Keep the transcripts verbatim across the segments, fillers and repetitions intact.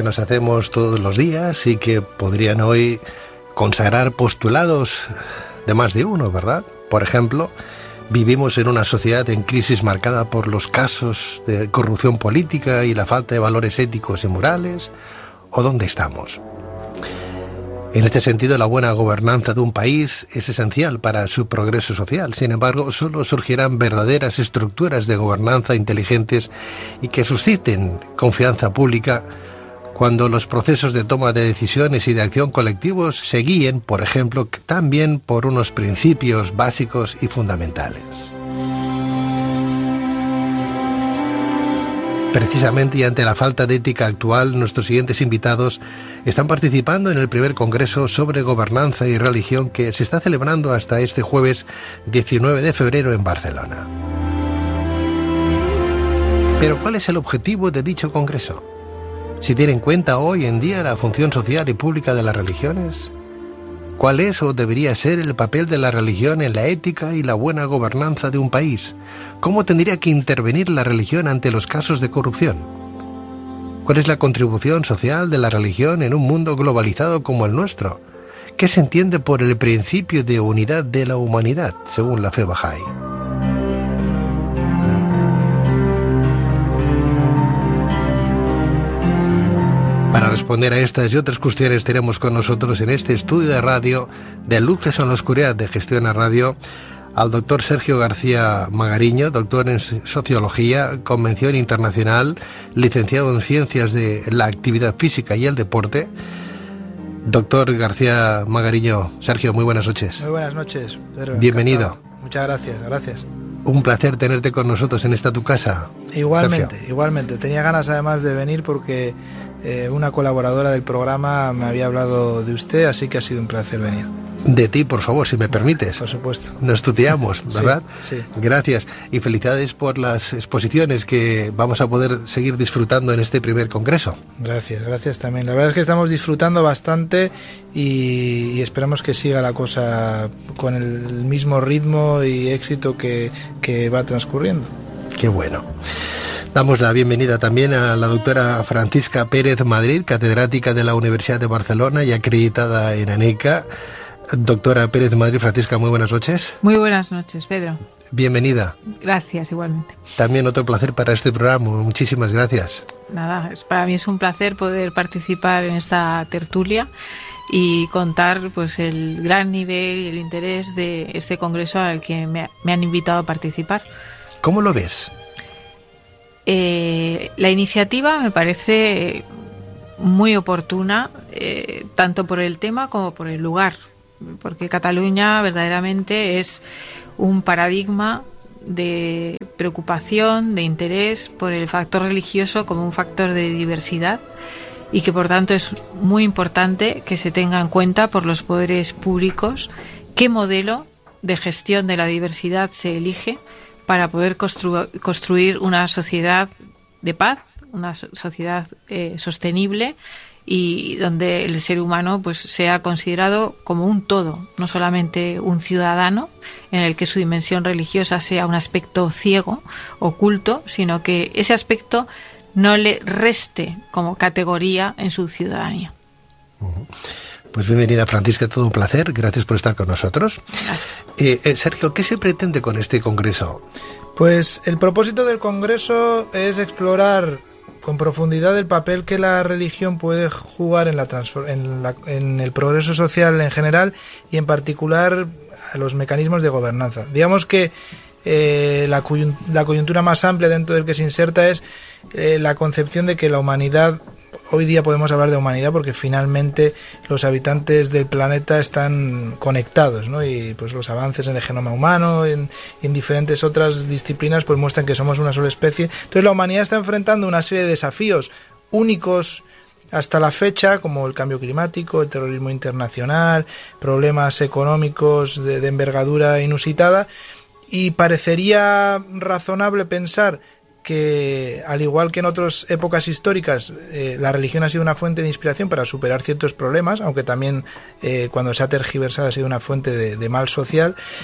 nos hacemos todos los días y que podrían hoy consagrar postulados de más de uno, ¿verdad? Por ejemplo, vivimos en una sociedad en crisis marcada por los casos de corrupción política y la falta de valores éticos y morales. ¿O dónde estamos? En este sentido, la buena gobernanza de un país es esencial para su progreso social. Sin embargo, solo surgirán verdaderas estructuras de gobernanza inteligentes y que susciten confianza pública cuando los procesos de toma de decisiones y de acción colectivos se guíen, por ejemplo, también por unos principios básicos y fundamentales. Precisamente y ante la falta de ética actual, nuestros siguientes invitados están participando en el primer Congreso sobre Gobernanza y Religión que se está celebrando hasta este jueves diecinueve de febrero en Barcelona. Pero ¿cuál es el objetivo de dicho Congreso? ¿Se tiene en cuenta hoy en día la función social y pública de las religiones? ¿Cuál es o debería ser el papel de la religión en la ética y la buena gobernanza de un país? ¿Cómo tendría que intervenir la religión ante los casos de corrupción? ¿Cuál es la contribución social de la religión en un mundo globalizado como el nuestro? ¿Qué se entiende por el principio de unidad de la humanidad, según la fe Bahá'í? Para responder a estas y otras cuestiones tenemos con nosotros en este estudio de radio de Luces en la Oscuridad de Gestiona Radio al doctor Sergio García Magariño, doctor en Sociología, Convención Internacional, licenciado en Ciencias de la Actividad Física y el Deporte. Doctor García Magariño, Sergio, muy buenas noches. Muy buenas noches, Pedro. Bienvenido. Encantado. Muchas gracias, gracias. Un placer tenerte con nosotros en esta tu casa. Igualmente, Sergio. igualmente. Tenía ganas además de venir porque eh, una colaboradora del programa me había hablado de usted, así que ha sido un placer venir. De ti, por favor, si me permites. Por supuesto. Nos tuteamos, ¿verdad? Sí, sí. Gracias. Y felicidades por las exposiciones que vamos a poder seguir disfrutando en este primer congreso. Gracias, gracias también. La verdad es que estamos disfrutando bastante y, y esperamos que siga la cosa con el mismo ritmo y éxito que, que va transcurriendo. Qué bueno. Damos la bienvenida también a la doctora Francisca Pérez Madrid, catedrática de la Universidad de Barcelona y acreditada en ANECA. Doctora Pérez Madrid, Francisca, muy buenas noches. Muy buenas noches, Pedro. Bienvenida. Gracias, igualmente. También otro placer para este programa. Muchísimas gracias. Nada, es, para mí es un placer poder participar en esta tertulia y contar pues el gran nivel y el interés de este congreso al que me, me han invitado a participar. ¿Cómo lo ves? Eh, la iniciativa me parece muy oportuna, eh, tanto por el tema como por el lugar, porque Cataluña verdaderamente es un paradigma de preocupación, de interés por el factor religioso como un factor de diversidad y que por tanto es muy importante que se tenga en cuenta por los poderes públicos qué modelo de gestión de la diversidad se elige para poder constru- construir una sociedad de paz, una so- sociedad eh, sostenible y donde el ser humano pues sea considerado como un todo, no solamente un ciudadano en el que su dimensión religiosa sea un aspecto ciego, oculto, sino que ese aspecto no le reste como categoría en su ciudadanía. Pues bienvenida, Francisca, todo un placer, gracias por estar con nosotros. Eh, eh, Sergio, ¿qué se pretende con este congreso? Pues el propósito del congreso es explorar con profundidad el papel que la religión puede jugar en, la transfor- en, la, en el progreso social en general y en particular a los mecanismos de gobernanza. Digamos que eh, la, coyun- la coyuntura más amplia dentro del que se inserta es eh, la concepción de que la humanidad, hoy día podemos hablar de humanidad porque finalmente los habitantes del planeta están conectados, ¿no? Y pues los avances en el genoma humano, en, en diferentes otras disciplinas, pues muestran que somos una sola especie. Entonces la humanidad está enfrentando una serie de desafíos únicos hasta la fecha, como el cambio climático, el terrorismo internacional, problemas económicos de, de envergadura inusitada, y parecería razonable pensar que, al igual que en otras épocas históricas, eh, la religión ha sido una fuente de inspiración para superar ciertos problemas, aunque también eh, cuando se ha tergiversado ha sido una fuente de, de mal social.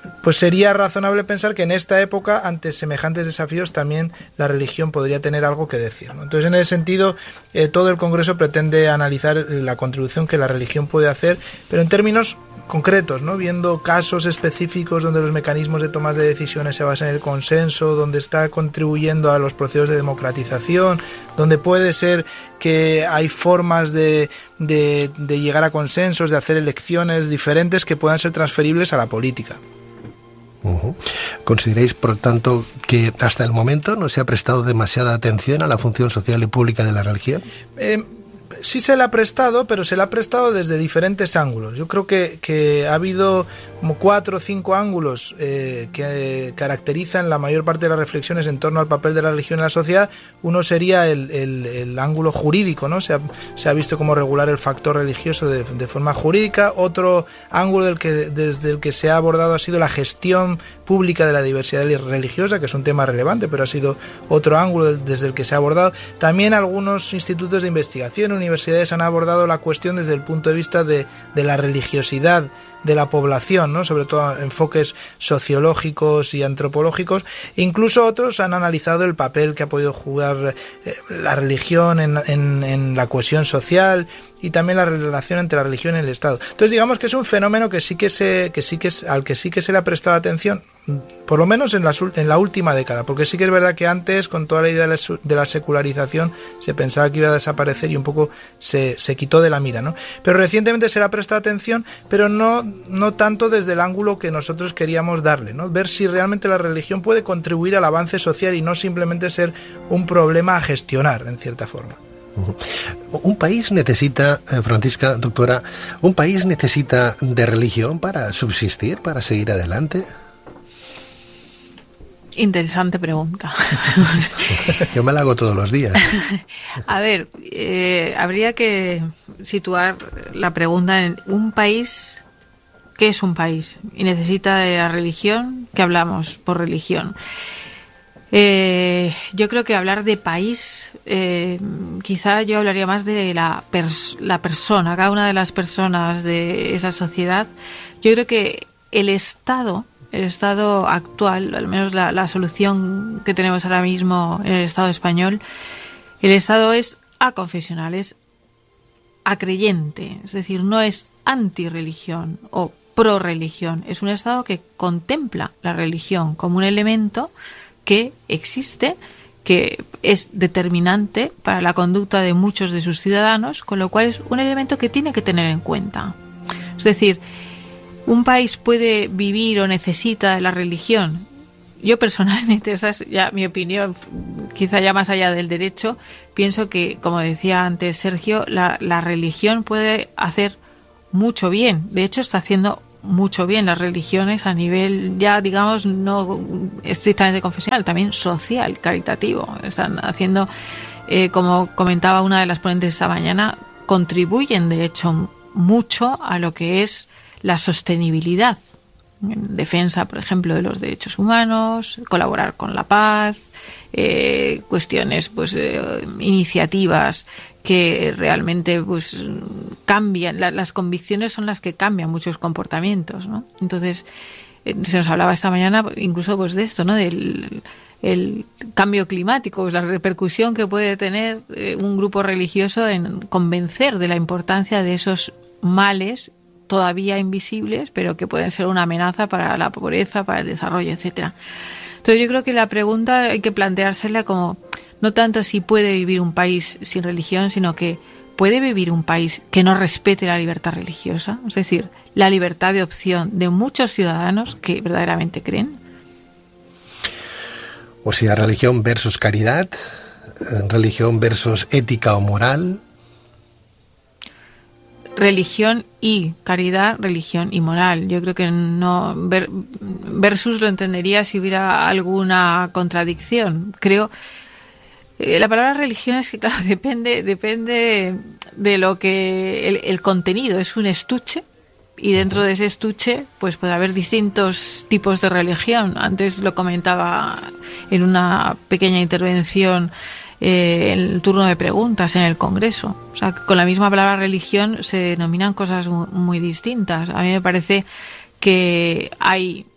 pues sería razonable pensar que en esta época, ante semejantes desafíos, también la religión podría tener algo que decir, ¿no? Entonces, en ese sentido, eh, todo el Congreso pretende analizar la contribución que la religión puede hacer, pero en términos concretos, ¿no? Viendo casos específicos donde los mecanismos de toma de decisiones se basan en el consenso, donde está contribuyendo a los procesos de democratización, donde puede ser que hay formas de, de, de llegar a consensos, de hacer elecciones diferentes que puedan ser transferibles a la política. Uh-huh. ¿Consideráis, por tanto, que hasta el momento no se ha prestado demasiada atención a la función social y pública de la religión? Eh, sí se le ha prestado, pero se le ha prestado desde diferentes ángulos. Yo creo que, que ha habido como cuatro o cinco ángulos eh, que caracterizan la mayor parte de las reflexiones en torno al papel de la religión en la sociedad. Uno sería el, el, el ángulo jurídico, ¿no? Se ha, se ha visto cómo regular el factor religioso de, de forma jurídica. Otro ángulo del que, desde el que se ha abordado ha sido la gestión pública de la diversidad religiosa, que es un tema relevante, pero ha sido otro ángulo desde el que se ha abordado. También algunos institutos de investigación, universidades, han abordado la cuestión desde el punto de vista de, de la religiosidad de la población, ¿no? Sobre todo enfoques sociológicos y antropológicos. Incluso otros han analizado el papel que ha podido jugar eh, la religión en, en, en la cohesión social y también la relación entre la religión y el Estado. Entonces, digamos que es un fenómeno que sí que se, que sí que es, al que sí que se le ha prestado atención, por lo menos en la, en la última década, porque sí que es verdad que antes, con toda la idea de la, de la secularización, se pensaba que iba a desaparecer y un poco se, se quitó de la mira, ¿no? Pero recientemente se le ha prestado atención, pero no, no tanto desde el ángulo que nosotros queríamos darle, ¿no? Ver si realmente la religión puede contribuir al avance social y no simplemente ser un problema a gestionar, en cierta forma. Un país necesita, eh, Francisca, doctora, ¿un país necesita de religión para subsistir, para seguir adelante? Interesante pregunta. Yo me la hago todos los días. A ver, eh, habría que situar la pregunta en un país. ¿Qué es un país? Y necesita de la religión. ¿Qué hablamos por religión? Eh, yo creo que hablar de país, eh, quizá yo hablaría más de la, pers- la persona, cada una de las personas de esa sociedad. Yo creo que el Estado, el Estado actual, al menos la, la solución que tenemos ahora mismo en el Estado español, el Estado es aconfesional, es acreyente, es decir, no es antirreligión o prorreligión, es un Estado que contempla la religión como un elemento que existe, que es determinante para la conducta de muchos de sus ciudadanos, con lo cual es un elemento que tiene que tener en cuenta. Es decir, un país puede vivir o necesita la religión. Yo personalmente, esa es ya mi opinión, quizá ya más allá del derecho, pienso que, como decía antes Sergio, la, la religión puede hacer mucho bien. De hecho, está haciendo mucho bien las religiones a nivel ya, digamos, no estrictamente confesional, también social, caritativo. Están haciendo, eh, como comentaba una de las ponentes esta mañana, contribuyen de hecho mucho a lo que es la sostenibilidad, en defensa, por ejemplo, de los derechos humanos, colaborar con la paz, eh, cuestiones, pues, eh, iniciativas que realmente, pues, cambian. La, las convicciones son las que cambian muchos comportamientos, ¿no? Entonces, eh, se nos hablaba esta mañana, incluso, pues, de esto, ¿no? Del el cambio climático, pues, la repercusión que puede tener eh, un grupo religioso en convencer de la importancia de esos males todavía invisibles, pero que pueden ser una amenaza para la pobreza, para el desarrollo, etcétera. Entonces, yo creo que la pregunta hay que planteársela como no tanto si puede vivir un país sin religión, sino que puede vivir un país que no respete la libertad religiosa, es decir, la libertad de opción de muchos ciudadanos que verdaderamente creen. O sea, religión versus caridad, religión versus ética o moral. Religión y caridad, religión y moral. Yo creo que no ver, versus lo entendería si hubiera alguna contradicción. Creo eh, la palabra religión es que, claro, depende depende de lo que el, el contenido es un estuche, y dentro de ese estuche pues puede haber distintos tipos de religión. Antes lo comentaba en una pequeña intervención Eh, en el turno de preguntas en el Congreso. O sea, que con la misma palabra religión se denominan cosas muy, muy distintas. A mí me parece que hay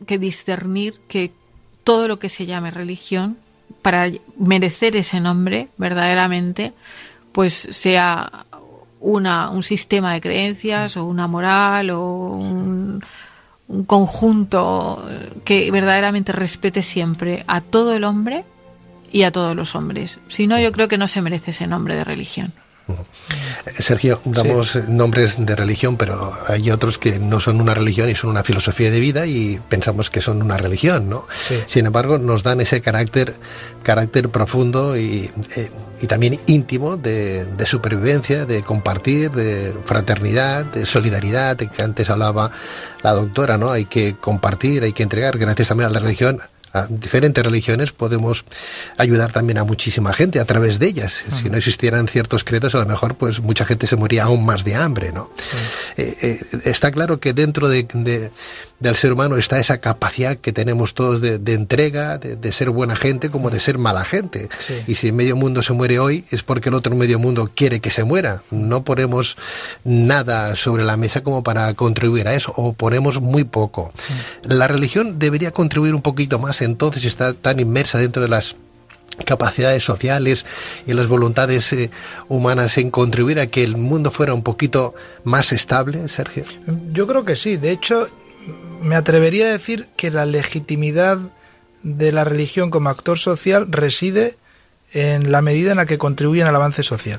que discernir que todo lo que se llame religión, para merecer ese nombre verdaderamente, pues sea una, un sistema de creencias o una moral o un, un conjunto que verdaderamente respete siempre a todo el hombre y a todos los hombres. Si no, yo creo que no se merece ese nombre de religión. Sergio, damos sí. nombres de religión, pero hay otros que no son una religión y son una filosofía de vida y pensamos que son una religión, ¿no? Sí. Sin embargo, nos dan ese carácter carácter profundo y, eh, y también íntimo de, de supervivencia, de compartir, de fraternidad, de solidaridad, de que antes hablaba la doctora, ¿no? Hay que compartir, hay que entregar. Gracias también a la religión, a diferentes religiones, podemos ayudar también a muchísima gente a través de ellas. Uh-huh. Si no existieran ciertos credos, a lo mejor pues mucha gente se moría aún más de hambre, ¿no? Sí. Eh, eh, está claro que dentro de, de, del ser humano está esa capacidad que tenemos todos de, de entrega, de, de ser buena gente como de ser mala gente. Sí. Y si medio mundo se muere hoy es porque el otro medio mundo quiere que se muera. No ponemos nada sobre la mesa como para contribuir a eso, o ponemos muy poco. Sí. La religión debería contribuir un poquito más, entonces está tan inmersa dentro de las capacidades sociales y las voluntades eh, humanas en contribuir a que el mundo fuera un poquito más estable, Sergio. Yo creo que sí. De hecho, me atrevería a decir que la legitimidad de la religión como actor social reside en la medida en la que contribuyen al avance social.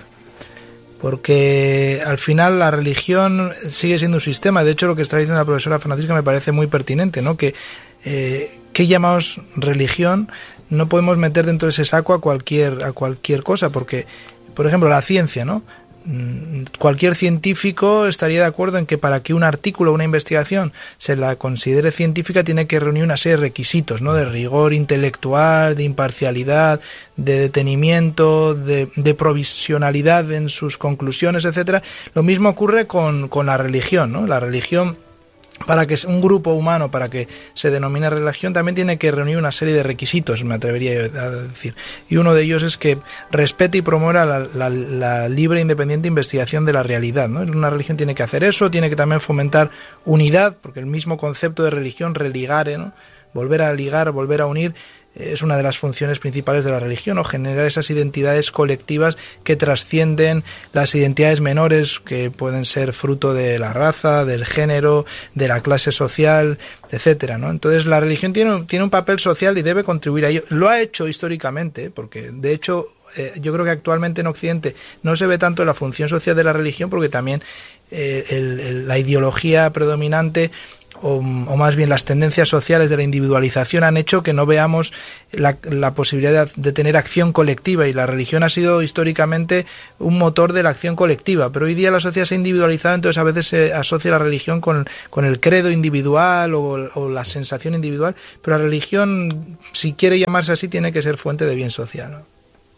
Porque al final la religión sigue siendo un sistema. De hecho, lo que está diciendo la profesora Francisca me parece muy pertinente, ¿no? Que eh, ¿qué llamamos religión? No podemos meter dentro de ese saco a cualquier a cualquier cosa, porque, por ejemplo, la ciencia, ¿no? Cualquier científico estaría de acuerdo en que para que un artículo o una investigación se la considere científica tiene que reunir una serie de requisitos, ¿no? De rigor intelectual, de imparcialidad, de detenimiento, de, de provisionalidad en sus conclusiones, etcétera. Lo mismo ocurre con, con la religión, ¿no? La religión, para que un grupo humano, para que se denomine religión, también tiene que reunir una serie de requisitos, me atrevería a decir. Y uno de ellos es que respete y promueva la, la, la libre e independiente investigación de la realidad, ¿no? Una religión tiene que hacer eso, tiene que también fomentar unidad, porque el mismo concepto de religión, religare, ¿no? Volver a ligar, volver a unir, es una de las funciones principales de la religión, o generar esas identidades colectivas que trascienden las identidades menores que pueden ser fruto de la raza, del género, de la clase social, etcétera, ¿no? Entonces la religión tiene, tiene un papel social y debe contribuir a ello. Lo ha hecho históricamente, porque de hecho eh, yo creo que actualmente en Occidente no se ve tanto la función social de la religión, porque también eh, el, el, la ideología predominante O, o más bien las tendencias sociales de la individualización han hecho que no veamos la, la posibilidad de, de tener acción colectiva, y la religión ha sido históricamente un motor de la acción colectiva, pero hoy día la sociedad se ha individualizado, entonces a veces se asocia la religión con, con el credo individual o, o la sensación individual, pero la religión, si quiere llamarse así, tiene que ser fuente de bien social, ¿no?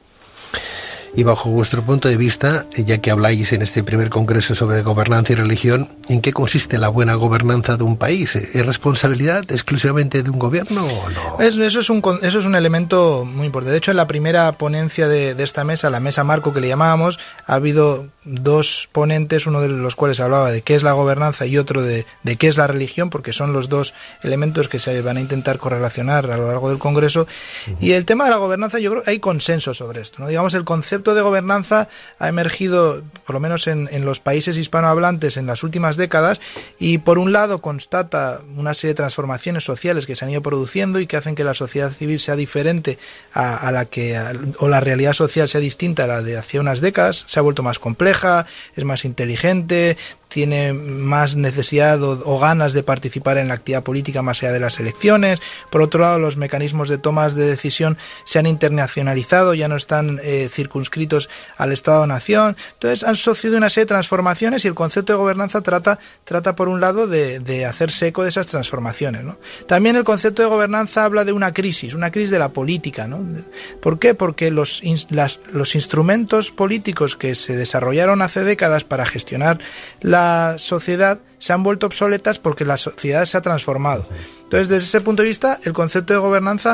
Y bajo vuestro punto de vista, ya que habláis en este primer congreso sobre gobernanza y religión, ¿en qué consiste la buena gobernanza de un país? ¿Es responsabilidad exclusivamente de un gobierno o no? Eso, eso, es, un, eso es un elemento muy importante. De hecho, en la primera ponencia de, de esta mesa, la mesa marco que le llamábamos, ha habido dos ponentes, uno de los cuales hablaba de qué es la gobernanza y otro de, de qué es la religión, porque son los dos elementos que se van a intentar correlacionar a lo largo del congreso. Uh-huh. Y el tema de la gobernanza, yo creo que hay consenso sobre esto, ¿no? Digamos, el concepto de gobernanza ha emergido, por lo menos en, en los países hispanohablantes, en las últimas décadas, y por un lado constata una serie de transformaciones sociales que se han ido produciendo y que hacen que la sociedad civil sea diferente a, a la que, a, o la realidad social sea distinta a la de hace unas décadas. Se ha vuelto más compleja, es más inteligente, tiene más necesidad o, o ganas de participar en la actividad política más allá de las elecciones. Por otro lado, los mecanismos de tomas de decisión se han internacionalizado, ya no están eh, circunscritos al Estado-nación. Entonces han sucedido una serie de transformaciones y el concepto de gobernanza trata, trata por un lado de, de hacerse eco de esas transformaciones, ¿no? También el concepto de gobernanza habla de una crisis, una crisis de la política, ¿no? ¿Por qué? Porque los, las, los instrumentos políticos que se desarrollaron hace décadas para gestionar la la sociedad se han vuelto obsoletas porque la sociedad se ha transformado. Entonces, desde ese punto de vista, el concepto de gobernanza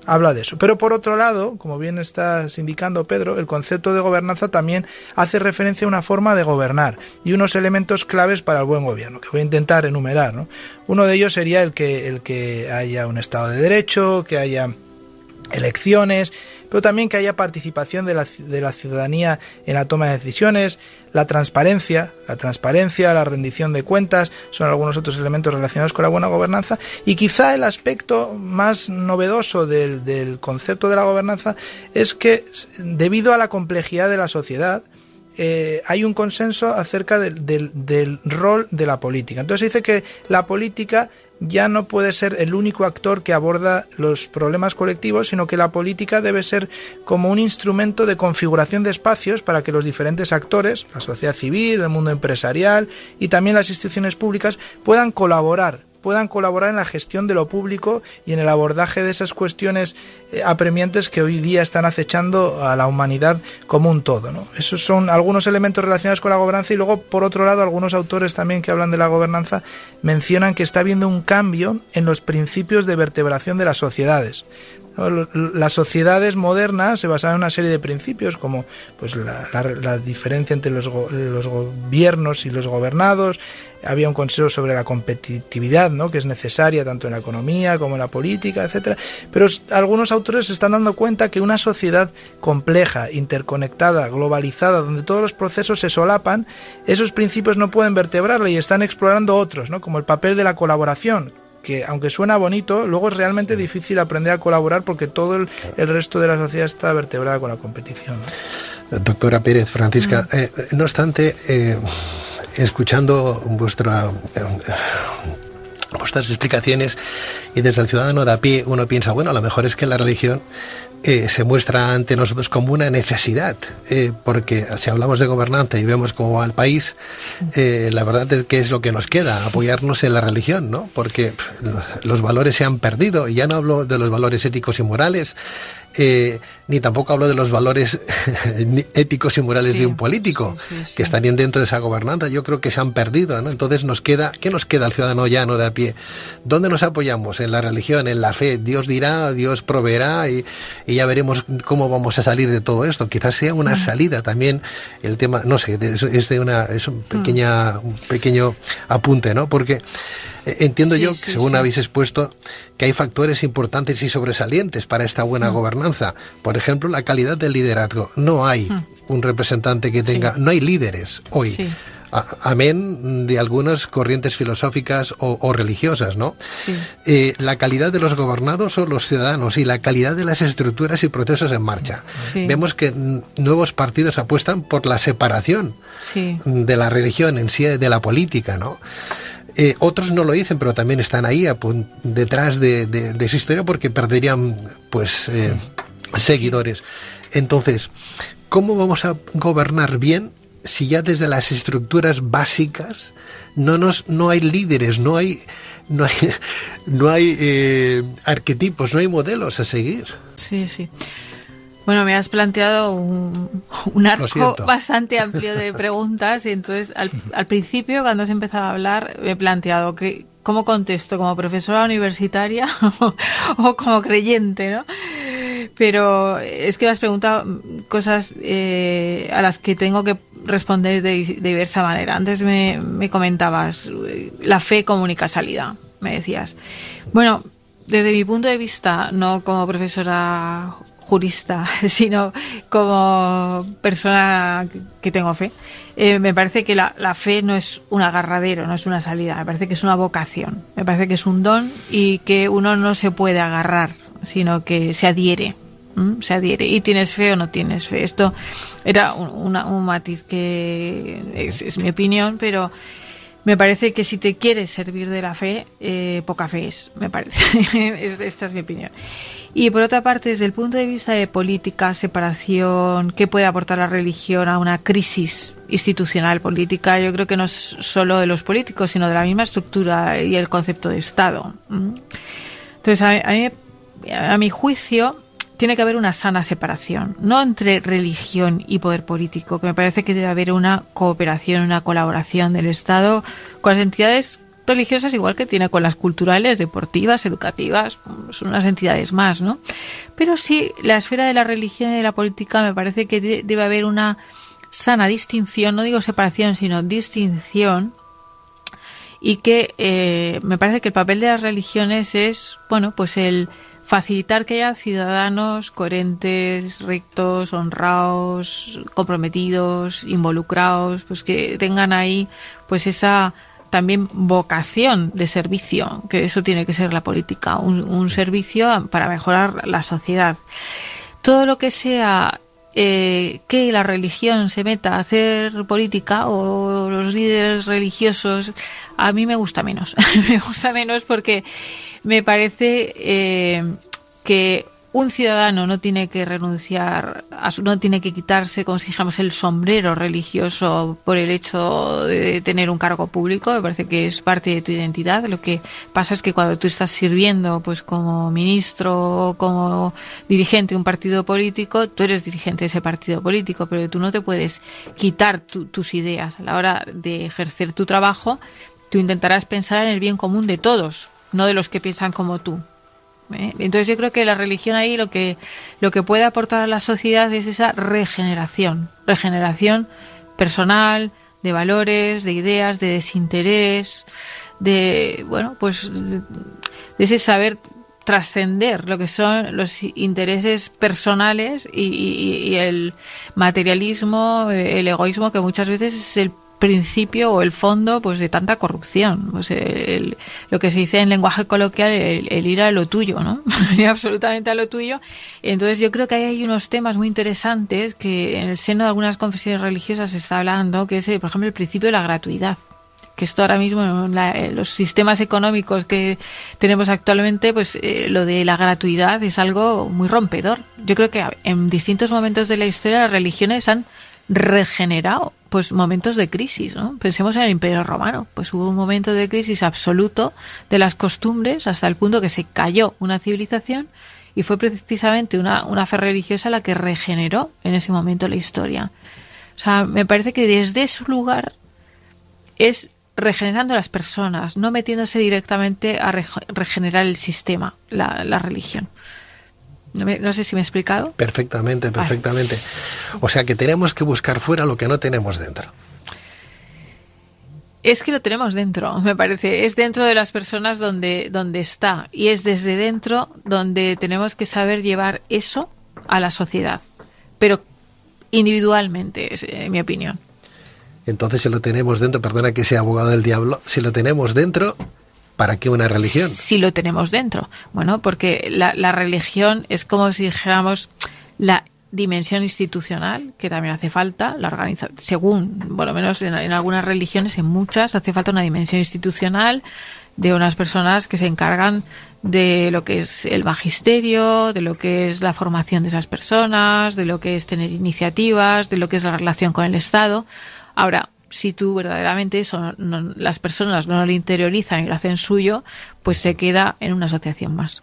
habla de eso. Pero por otro lado, como bien estás indicando, Pedro, el concepto de gobernanza también hace referencia a una forma de gobernar y unos elementos claves para el buen gobierno, que voy a intentar enumerar, ¿no? Uno de ellos sería el que, el que haya un Estado de Derecho, que haya elecciones, pero también que haya participación de la, de la ciudadanía en la toma de decisiones, la transparencia, la transparencia, la rendición de cuentas, son algunos otros elementos relacionados con la buena gobernanza, y quizá el aspecto más novedoso del, del concepto de la gobernanza es que, debido a la complejidad de la sociedad, Eh, hay un consenso acerca del, del, del rol de la política. Entonces dice que la política ya no puede ser el único actor que aborda los problemas colectivos, sino que la política debe ser como un instrumento de configuración de espacios para que los diferentes actores, la sociedad civil, el mundo empresarial y también las instituciones públicas puedan colaborar puedan colaborar en la gestión de lo público y en el abordaje de esas cuestiones eh, apremiantes que hoy día están acechando a la humanidad como un todo, ¿no? Esos son algunos elementos relacionados con la gobernanza, y luego, por otro lado, algunos autores también que hablan de la gobernanza mencionan que está habiendo un cambio en los principios de vertebración de las sociedades. Las sociedades modernas se basaban en una serie de principios como pues la, la, la diferencia entre los, go, los gobiernos y los gobernados. Había un consenso sobre la competitividad, ¿no?, que es necesaria tanto en la economía como en la política, etcétera. Pero algunos autores se están dando cuenta que una sociedad compleja, interconectada, globalizada, donde todos los procesos se solapan, esos principios no pueden vertebrarla y están explorando otros, ¿no?, como el papel de la colaboración, que aunque suena bonito, luego es realmente difícil aprender a colaborar porque todo el, el resto de la sociedad está vertebrada con la competición, ¿no? Doctora Pérez, Francisca, mm. eh, no obstante, eh, escuchando vuestra, eh, vuestras explicaciones y desde el ciudadano de a pie uno piensa, bueno, a lo mejor es que la religión Eh, se muestra ante nosotros como una necesidad, eh, porque si hablamos de gobernanza y vemos cómo va el país, eh, la verdad es que es lo que nos queda, apoyarnos en la religión, ¿no? Porque los valores se han perdido, y ya no hablo de los valores éticos y morales, eh, ni tampoco hablo de los valores éticos y morales sí, de un político, sí, sí, sí. que estarían dentro de esa gobernanza. Yo creo que se han perdido, ¿no? Entonces nos queda, ¿qué nos queda al ciudadano llano de a pie? ¿Dónde nos apoyamos? En la religión, en la fe. Dios dirá, Dios proveerá, y, y ya veremos cómo vamos a salir de todo esto. Quizás sea una mm. salida también el tema, no sé, es, es de una, es un pequeña, mm. un pequeño apunte, ¿no? Porque entiendo sí, yo, sí, según sí. habéis expuesto, que hay factores importantes y sobresalientes para esta buena mm. gobernanza. Por ejemplo, la calidad del liderazgo. No hay mm. un representante que tenga... Sí. No hay líderes hoy. Sí. A, amén de algunas corrientes filosóficas o, o religiosas, ¿no? Sí. Eh, la calidad de los gobernados son los ciudadanos, y la calidad de las estructuras y procesos en marcha. Sí. Vemos que n- nuevos partidos apuestan por la separación sí. de la religión en sí, de la política, ¿no? Eh, otros no lo dicen, pero también están ahí apun- detrás de, de, de esa historia, porque perderían pues eh, seguidores. Entonces, ¿cómo vamos a gobernar bien si ya desde las estructuras básicas no nos no hay líderes, no hay no hay no hay eh, arquetipos, no hay modelos a seguir? Sí, sí. Bueno, me has planteado un, un arco bastante amplio de preguntas, y entonces al, al principio, cuando has empezado a hablar, me he planteado que cómo contesto, como profesora universitaria o, o como creyente, ¿no? Pero es que me has preguntado cosas eh, a las que tengo que responder de, de diversa manera. Antes me, me comentabas, la fe como única salida, me decías. Bueno, desde mi punto de vista, no como profesora jurista, sino como persona que tengo fe, eh, me parece que la, la fe no es un agarradero, no es una salida, me parece que es una vocación, me parece que es un don, y que uno no se puede agarrar, sino que se adhiere, ¿m? se adhiere, y tienes fe o no tienes fe. Esto era un, una, un matiz que es, es mi opinión, pero me parece que si te quieres servir de la fe, eh, poca fe es, me parece. Esta es mi opinión. Y por otra parte, desde el punto de vista de política, separación, ¿qué puede aportar la religión a una crisis institucional política? Yo creo que no es solo de los políticos, sino de la misma estructura y el concepto de Estado. Entonces, a, a, mí, a mi juicio, tiene que haber una sana separación, no entre religión y poder político, que me parece que debe haber una cooperación, una colaboración del Estado con las entidades religiosas, igual que tiene con las culturales, deportivas, educativas, son unas entidades más, ¿no? Pero sí, la esfera de la religión y de la política me parece que de, debe haber una sana distinción, no digo separación, sino distinción, y que eh, me parece que el papel de las religiones es, bueno, pues el facilitar que haya ciudadanos coherentes, rectos, honrados, comprometidos, involucrados, pues que tengan ahí pues esa también vocación de servicio, que eso tiene que ser la política, un, un servicio para mejorar la sociedad. Todo lo que sea eh, que la religión se meta a hacer política o los líderes religiosos, a mí me gusta menos. Me gusta menos porque me parece eh, que un ciudadano no tiene que renunciar, a su, no tiene que quitarse, como si dijéramos, el sombrero religioso por el hecho de tener un cargo público. Me parece que es parte de tu identidad. Lo que pasa es que cuando tú estás sirviendo, pues como ministro, como dirigente de un partido político, tú eres dirigente de ese partido político, pero tú no te puedes quitar tu, tus ideas. A la hora de ejercer tu trabajo, tú intentarás pensar en el bien común de todos, no de los que piensan como tú. ¿Eh? Entonces yo creo que la religión ahí lo que lo que puede aportar a la sociedad es esa regeneración, regeneración personal, de valores, de ideas, de desinterés, de bueno, pues de, de ese saber trascender lo que son los intereses personales y, y, y el materialismo, el egoísmo, que muchas veces es el principio o el fondo pues de tanta corrupción, pues el, lo que se dice en lenguaje coloquial, el, el ir a lo tuyo, ¿no? Ir absolutamente a lo tuyo. Entonces yo creo que ahí hay unos temas muy interesantes que en el seno de algunas confesiones religiosas se está hablando, que es, por ejemplo, el principio de la gratuidad, que esto ahora mismo en, la, en los sistemas económicos que tenemos actualmente, pues eh, lo de la gratuidad es algo muy rompedor. Yo creo que en distintos momentos de la historia las religiones han regenerado pues momentos de crisis, ¿no? Pensemos en el Imperio Romano, pues hubo un momento de crisis absoluto de las costumbres hasta el punto que se cayó una civilización y fue precisamente una, una fe religiosa la que regeneró en ese momento la historia. O sea, me parece que desde su lugar es regenerando a las personas, no metiéndose directamente a rege- regenerar el sistema, la, la religión. No, me, no sé si me he explicado. Perfectamente, perfectamente. Ay. O sea que tenemos que buscar fuera lo que no tenemos dentro. Es que lo tenemos dentro, me parece. Es dentro de las personas donde, donde está. Y es desde dentro donde tenemos que saber llevar eso a la sociedad. Pero individualmente, es en mi opinión. Entonces, si lo tenemos dentro, perdona que sea abogado del diablo, si lo tenemos dentro, ¿para qué una religión? Si lo tenemos dentro. Bueno, porque la, la religión es como si dijéramos la dimensión institucional, que también hace falta, la organiza, según, bueno, menos en, en algunas religiones, en muchas, hace falta una dimensión institucional de unas personas que se encargan de lo que es el magisterio, de lo que es la formación de esas personas, de lo que es tener iniciativas, de lo que es la relación con el Estado. Ahora, si tú verdaderamente eso no, no, las personas no lo interiorizan y lo hacen suyo, pues se queda en una asociación más.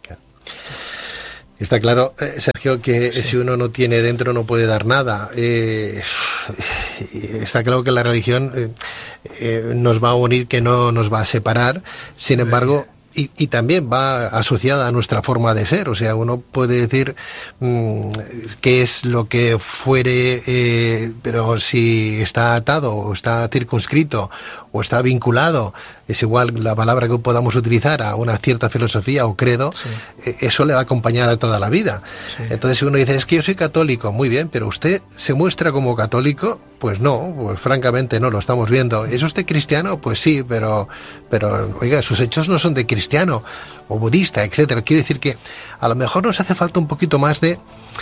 Está claro, eh, Sergio, que sí. Si uno no tiene dentro no puede dar nada. Eh, está claro que la religión eh, eh, nos va a unir, que no nos va a separar. Sin embargo, y, y también va asociada a nuestra forma de ser. O sea, uno puede decir mmm, qué es lo que fuere, eh, pero si está atado o está circunscrito o está vinculado, es igual la palabra que podamos utilizar, a una cierta filosofía o credo, sí. eh, eso le va a acompañar a toda la vida. Sí. Entonces, si uno dice, es que yo soy católico, muy bien, pero usted se muestra como católico, pues no, pues francamente no, lo estamos viendo. ¿Es usted cristiano? Pues sí, pero, pero oiga, sus hechos no son de cristiano o budista, etcétera. Quiere decir que a lo mejor nos hace falta un poquito más de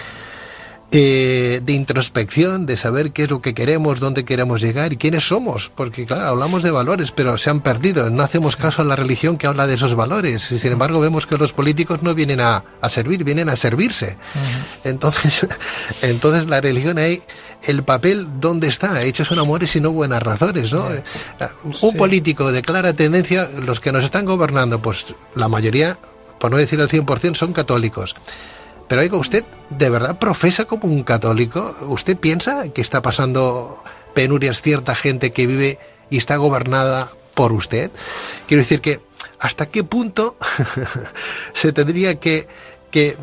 Eh, de introspección, de saber qué es lo que queremos, dónde queremos llegar y quiénes somos, porque claro, hablamos de valores, pero se han perdido, no hacemos caso a la religión que habla de esos valores, y sin embargo vemos que los políticos no vienen a, a servir, vienen a servirse. Uh-huh. Entonces, entonces la religión ahí, el papel, ¿dónde está? Hechos son amores y no buenas razones, ¿no? Sí. Un político declara tendencia, los que nos están gobernando, pues la mayoría, por no decir el cien por ciento, son católicos. Pero oiga, ¿usted de verdad profesa como un católico? ¿Usted piensa que está pasando penurias cierta gente que vive y está gobernada por usted. Quiero decir que hasta qué punto se tendría que, que,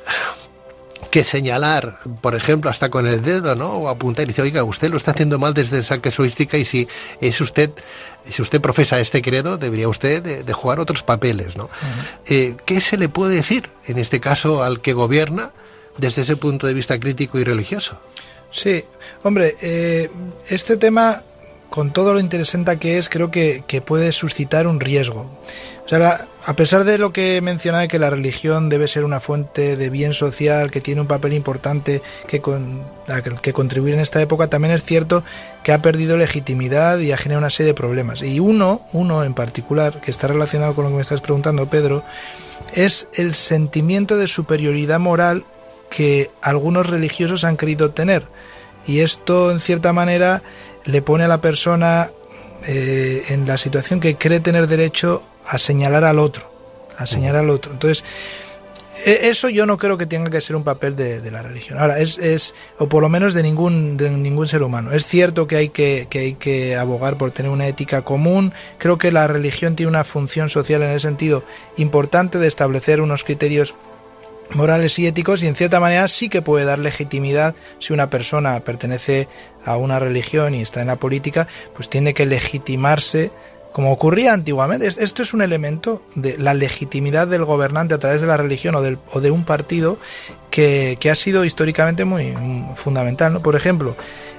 que señalar, por ejemplo, hasta con el dedo, ¿no? O apuntar y decir, oiga, usted lo está haciendo mal desde esa casuística, y si es usted, si usted profesa este credo, debería usted de, de jugar otros papeles, ¿no? Uh-huh. Eh, ¿Qué se le puede decir, en este caso, al que gobierna, desde ese punto de vista crítico y religioso? Sí, hombre, eh, este tema, con todo lo interesante que es, creo que, que puede suscitar un riesgo. O sea, la, a pesar de lo que mencionaba, que la religión debe ser una fuente de bien social, que tiene un papel importante que, con, que contribuir en esta época, también es cierto que ha perdido legitimidad y ha generado una serie de problemas. Y uno, uno en particular, que está relacionado con lo que me estás preguntando, Pedro, es el sentimiento de superioridad moral que algunos religiosos han querido tener. Y esto, en cierta manera, le pone a la persona eh, en la situación que cree tener derecho a señalar al otro, a señalar al otro. Entonces, eso yo no creo que tenga que ser un papel de, de la religión. Ahora, es, es, o por lo menos de ningún, de ningún ser humano. Es cierto que hay que, que hay que abogar por tener una ética común. Creo que la religión tiene una función social en el sentido importante de establecer unos criterios morales y éticos, y en cierta manera sí que puede dar legitimidad. Si una persona pertenece a una religión y está en la política, pues tiene que legitimarse, como ocurría antiguamente. Esto es un elemento de la legitimidad del gobernante a través de la religión o, del, o de un partido que, que ha sido históricamente muy, muy fundamental, ¿no? Por ejemplo,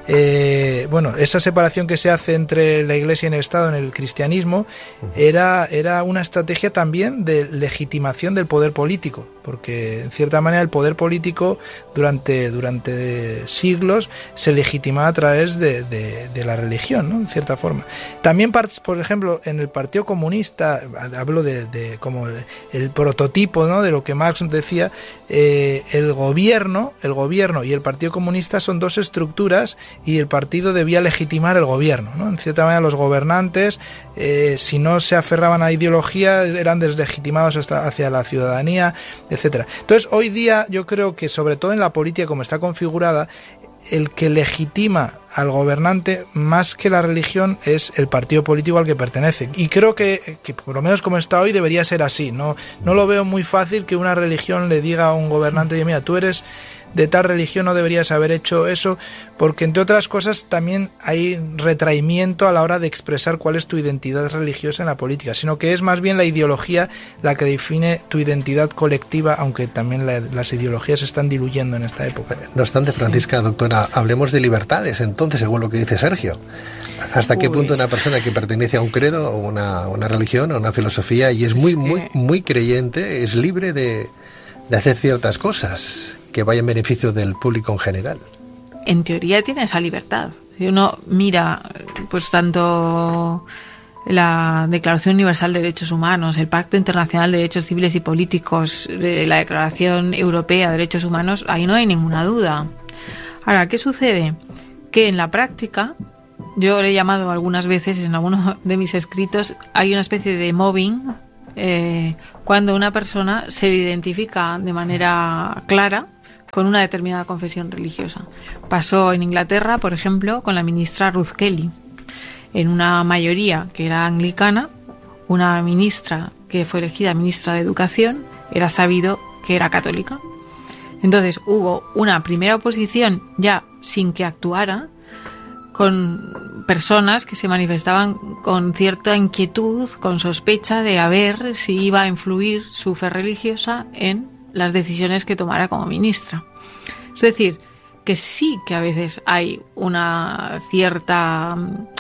eh, bueno, esa separación que se hace entre la Iglesia y el Estado en el cristianismo era, era una estrategia también de legitimación del poder político, porque en cierta manera el poder político durante, durante siglos se legitimaba a través de, de, de la religión, ¿no? En cierta forma. También, por ejemplo, en el Partido Comunista, hablo de, de como el, el prototipo, ¿no?, de lo que Marx decía, eh, el gobierno, el gobierno y el Partido Comunista son dos estructuras, y el partido debía legitimar el gobierno, ¿no? En cierta manera, los gobernantes, eh, si no se aferraban a ideología, eran deslegitimados hasta hacia la ciudadanía, etcétera. Entonces, hoy día yo creo que, sobre todo en la política como está configurada, el que legitima al gobernante más que la religión es el partido político al que pertenece. Y creo que, que por lo menos como está hoy, debería ser así. No, no lo veo muy fácil que una religión le diga a un gobernante, oye, mira, tú eres de tal religión, no deberías haber hecho eso, porque entre otras cosas también hay retraimiento a la hora de expresar cuál es tu identidad religiosa en la política, sino que es más bien la ideología la que define tu identidad colectiva, aunque también la, las ideologías se están diluyendo en esta época. No obstante, Francisca, sí. Doctora, hablemos de libertades entonces, según lo que dice Sergio. ¿Hasta Uy. qué punto una persona que pertenece a un credo, o una, una religión, o una filosofía, y es muy, sí. muy, muy creyente, es libre de, de hacer ciertas cosas que vaya en beneficio del público en general? En teoría tiene esa libertad. Si uno mira, pues tanto la Declaración Universal de Derechos Humanos, el Pacto Internacional de Derechos Civiles y Políticos, la Declaración Europea de Derechos Humanos, ahí no hay ninguna duda. Ahora, ¿qué sucede? Que en la práctica, yo le he llamado algunas veces en algunos de mis escritos, hay una especie de mobbing, eh, cuando una persona se identifica de manera clara con una determinada confesión religiosa. Pasó en Inglaterra, por ejemplo, con la ministra Ruth Kelly. En una mayoría que era anglicana, una ministra que fue elegida ministra de Educación era sabido que era católica. Entonces hubo una primera oposición, ya sin que actuara, con personas que se manifestaban con cierta inquietud, con sospecha de a ver si iba a influir su fe religiosa en las decisiones que tomara como ministra. Es decir, que sí que a veces hay una cierta,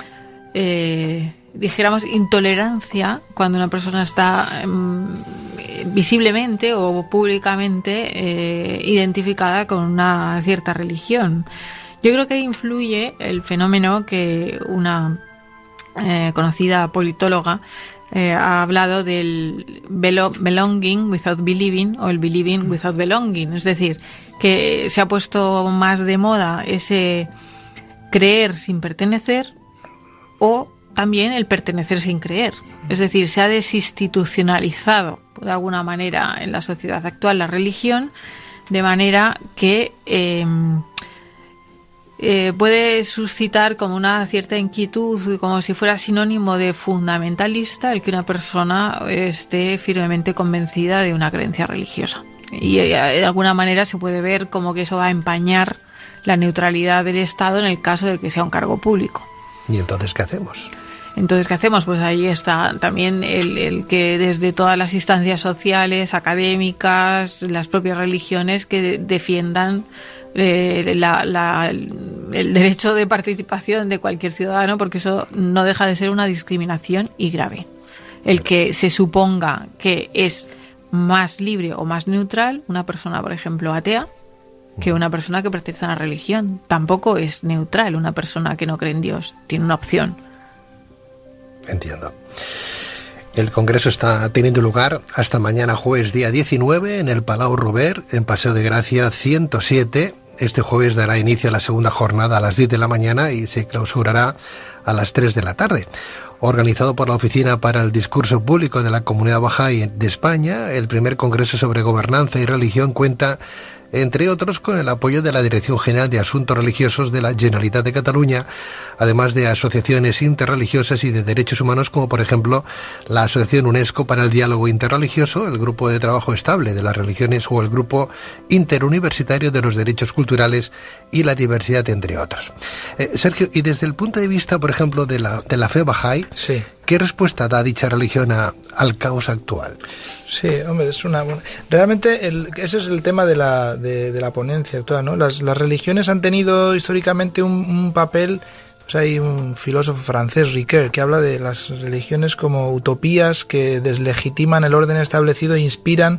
eh, dijéramos, intolerancia cuando una persona está eh, visiblemente o públicamente eh, identificada con una cierta religión. Yo creo que influye el fenómeno que una eh, conocida politóloga Eh, ha hablado del belonging without believing, o el believing without belonging. Es decir, que se ha puesto más de moda ese creer sin pertenecer, o también el pertenecer sin creer. Es decir, se ha desinstitucionalizado de alguna manera en la sociedad actual la religión, de manera que eh, eh, puede suscitar como una cierta inquietud, como si fuera sinónimo de fundamentalista el que una persona esté firmemente convencida de una creencia religiosa. Y eh, de alguna manera se puede ver como que eso va a empañar la neutralidad del Estado en el caso de que sea un cargo público. ¿Y entonces qué hacemos? Entonces, ¿qué hacemos? Pues ahí está también el, el que desde todas las instancias sociales, académicas, las propias religiones que de, defiendan eh, la, la, el derecho de participación de cualquier ciudadano, porque eso no deja de ser una discriminación y grave. El que se suponga que es más libre o más neutral una persona, por ejemplo, atea, que una persona que pertenece a una religión. Tampoco es neutral una persona que no cree en Dios, tiene una opción. Entiendo. El Congreso está teniendo lugar hasta mañana jueves día diecinueve en el Palau Robert, en Paseo de Gracia ciento siete. Este jueves dará inicio a la segunda jornada a las diez de la mañana y se clausurará a las tres de la tarde. Organizado por la Oficina para el Discurso Público de la Comunidad Bahá'í de España, el primer Congreso sobre Gobernanza y Religión cuenta, entre otros, con el apoyo de la Dirección General de Asuntos Religiosos de la Generalitat de Cataluña, además de asociaciones interreligiosas y de derechos humanos, como por ejemplo la Asociación UNESCO para el Diálogo Interreligioso, el Grupo de Trabajo Estable de las Religiones o el Grupo Interuniversitario de los Derechos Culturales y la Diversidad, entre otros. Eh, Sergio, y desde el punto de vista, por ejemplo, de la, de la fe bahá'í, sí. ¿Qué respuesta da dicha religión a, al caos actual? Sí, hombre, es una buena... Realmente el, ese es el tema de la, de, de la ponencia actual, ¿no? Las, las religiones han tenido históricamente un, un papel... Pues hay un filósofo francés, Ricoeur, que habla de las religiones como utopías que deslegitiman el orden establecido e inspiran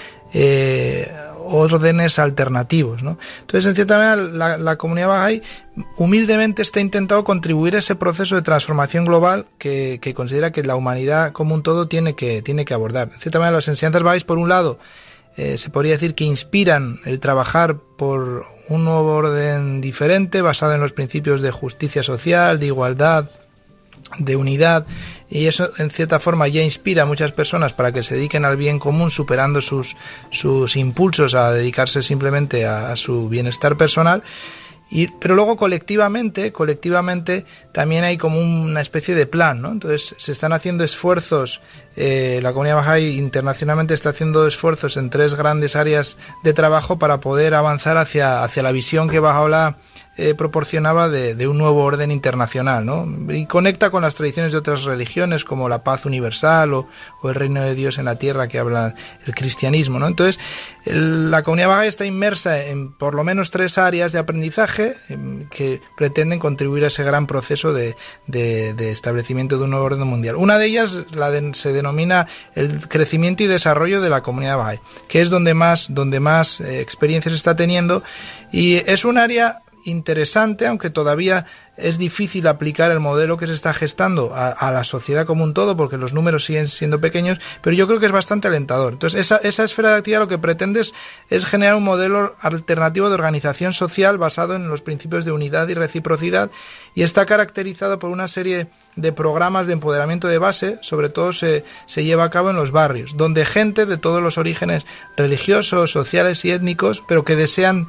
eh, órdenes alternativos, ¿no? Entonces, en cierta manera, la, la comunidad Bahá'í humildemente está intentando contribuir a ese proceso de transformación global que, que considera que la humanidad como un todo tiene que, tiene que abordar. En cierta manera, las enseñanzas Bahá'ís, por un lado, eh, se podría decir que inspiran el trabajar por un nuevo orden diferente, basado en los principios de justicia social, de igualdad, de unidad, y eso en cierta forma ya inspira a muchas personas para que se dediquen al bien común, superando sus, sus impulsos a dedicarse simplemente a, a su bienestar personal. Y, pero luego colectivamente, colectivamente también hay como una especie de plan, ¿no? Entonces se están haciendo esfuerzos, eh, la comunidad Bahá'í internacionalmente está haciendo esfuerzos en tres grandes áreas de trabajo para poder avanzar hacia, hacia la visión que Bahá'u'lláh Eh, proporcionaba de, de un nuevo orden internacional, ¿no? Y conecta con las tradiciones de otras religiones como la paz universal o, o el reino de Dios en la tierra que habla el cristianismo, ¿no? Entonces, el, la comunidad Bahá'í está inmersa en por lo menos tres áreas de aprendizaje eh, que pretenden contribuir a ese gran proceso de, de, de establecimiento de un nuevo orden mundial. Una de ellas la de, se denomina el crecimiento y desarrollo de la comunidad Bahá'í, que es donde más, donde más eh, experiencias está teniendo, y es un área interesante, aunque todavía es difícil aplicar el modelo que se está gestando a, a la sociedad como un todo, porque los números siguen siendo pequeños, pero yo creo que es bastante alentador. Entonces, esa, esa esfera de actividad lo que pretende es, es generar un modelo alternativo de organización social basado en los principios de unidad y reciprocidad, y está caracterizado por una serie de programas de empoderamiento de base, sobre todo se, se lleva a cabo en los barrios, donde gente de todos los orígenes religiosos, sociales y étnicos, pero que desean